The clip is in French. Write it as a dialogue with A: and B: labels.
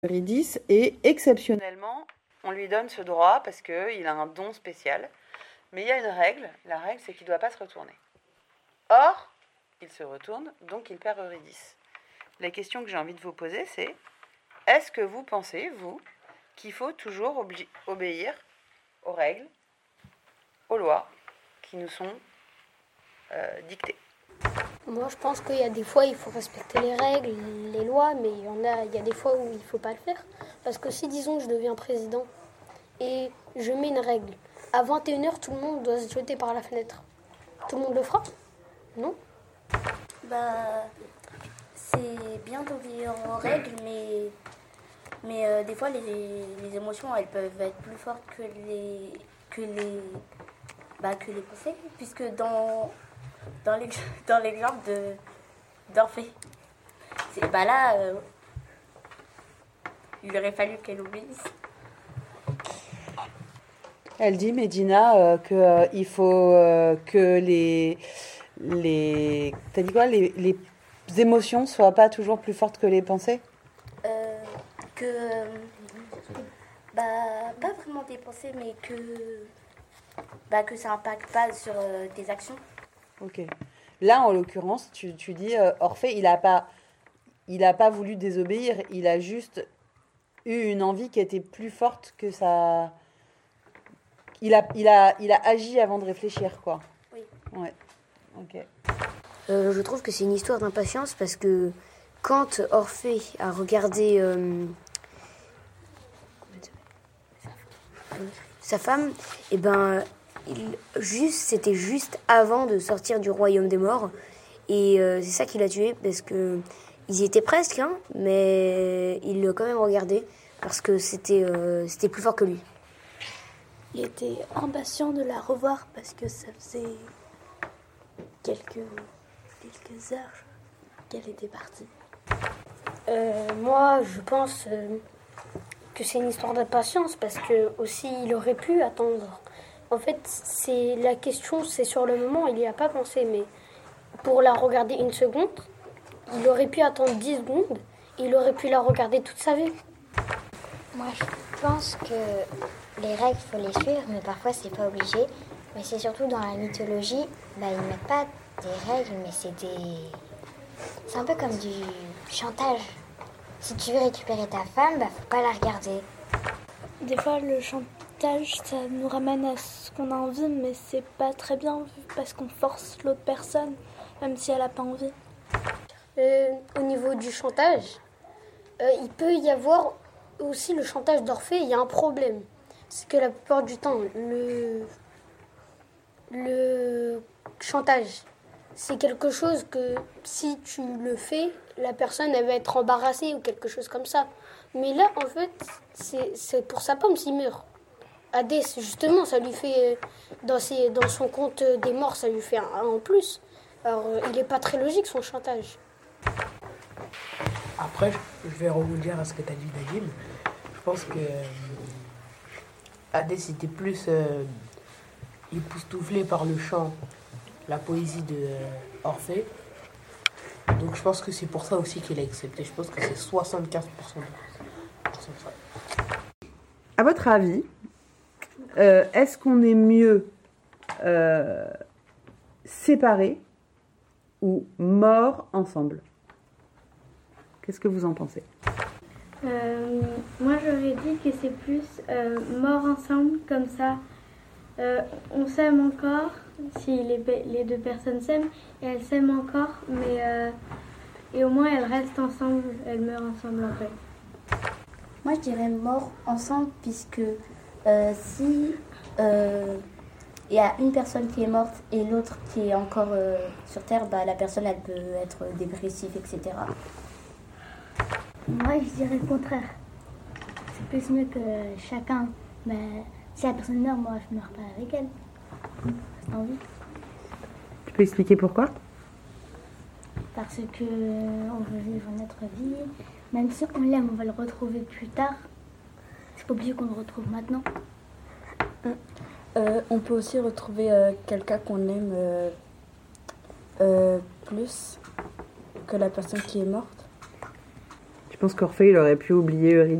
A: Eurydice et exceptionnellement, on lui donne ce droit parce qu'il a un don spécial. Mais il y a une règle. La règle, c'est qu'il ne doit pas se retourner. Or, il se retourne, donc il perd Eurydice. La question que j'ai envie de vous poser, c'est est-ce que vous pensez, vous, qu'il faut toujours obéir aux règles, aux lois qui nous sont dictées?
B: Moi, je pense qu'il y a des fois, il faut respecter les règles, les lois, mais il y a des fois où il ne faut pas le faire. Parce que si, disons, je deviens président et je mets une règle, à 21h, tout le monde doit se jeter par la fenêtre. Tout le monde le fera? Non?
C: C'est bien d'obéir aux règles, mais des fois, les émotions, elles peuvent être plus fortes que les pensées, puisque dans l'exemple d'Orphée, il aurait fallu qu'elle obéisse.
A: Elle dit, Médina, qu'il faut que t'as dit quoi, les émotions soient pas toujours plus fortes que les pensées?
C: Pas vraiment des pensées, mais que ça impacte pas sur tes actions.
A: Ok. Là, en l'occurrence, tu dis, Orphée, il a pas voulu désobéir, il a juste eu une envie qui était plus forte que ça. Il a agi avant de réfléchir, quoi.
C: Oui.
A: Ouais. Ok.
B: Je trouve que c'est une histoire d'impatience parce que quand Orphée a regardé sa femme, et ben, c'était juste avant de sortir du royaume des morts. Et c'est ça qui l'a tué parce que ils y étaient presque, hein, mais il l'a quand même regardé parce que c'était plus fort que lui.
D: Il était impatient de la revoir parce que ça faisait quelques heures qu'elle était partie.
B: Moi, je pense que c'est une histoire d'impatience parce que aussi il aurait pu attendre. En fait, c'est la question, c'est sur le moment, il n'y a pas pensé, mais pour la regarder une seconde, il aurait pu attendre 10 secondes, il aurait pu la regarder toute sa vie.
E: Moi, je pense que les règles, il faut les suivre, mais parfois, c'est pas obligé. Mais c'est surtout dans la mythologie, ils ne mettent pas des règles, mais c'est un peu comme du chantage. Si tu veux récupérer ta femme, faut pas la regarder.
D: Des fois, le chantage, ça nous ramène à ce qu'on a envie, mais c'est pas très bien vu parce qu'on force l'autre personne, même si elle a pas envie.
B: Au niveau du chantage, il peut y avoir aussi le chantage d'Orphée, il y a un problème. C'est que la plupart du temps, le chantage, c'est quelque chose que si tu le fais, la personne elle va être embarrassée ou quelque chose comme ça. Mais là, en fait, c'est pour sa pomme s'il meurt. Hadès, justement, ça lui fait, dans son compte des morts, ça lui fait un en plus. Alors, il n'est pas très logique son chantage.
F: Après, je vais rebondir à ce que tu as dit, Nadim. Je pense que Hadès était plus époustouflé par le chant, la poésie de Orphée. Donc je pense que c'est pour ça aussi qu'il a accepté. Je pense que c'est 75% de ça.
A: À votre avis, est-ce qu'on est mieux séparés ou morts ensemble? Qu'est-ce que vous en pensez?
G: Moi j'aurais dit que c'est plus morts ensemble, comme ça on s'aime encore, si les deux personnes s'aiment, et elles s'aiment encore, mais et au moins elles restent ensemble, elles meurent ensemble en fait.
C: Moi, je dirais morts ensemble, puisque si il y a une personne qui est morte et l'autre qui est encore sur Terre, la personne, elle peut être dépressive, etc.
H: Moi, je dirais le contraire. C'est plus mieux que chacun. Mais si la personne meurt, moi, je ne meurs pas avec elle. J'ai envie.
A: Tu peux expliquer pourquoi?
H: Parce que on veut vivre notre vie. Même si on l'aime, on va le retrouver plus tard. C'est pas obligé qu'on le retrouve maintenant.
I: On peut aussi retrouver quelqu'un qu'on aime plus que la personne qui est morte.
A: pense qu'Orphée, il aurait pu oublier Eurydice.